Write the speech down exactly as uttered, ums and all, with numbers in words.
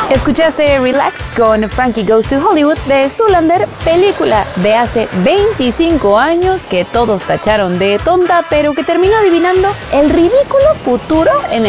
Escuchaste Relax con Frankie Goes to Hollywood de Zoolander, película de hace veinticinco años que todos tacharon de tonta, pero que terminó adivinando el ridículo futuro en el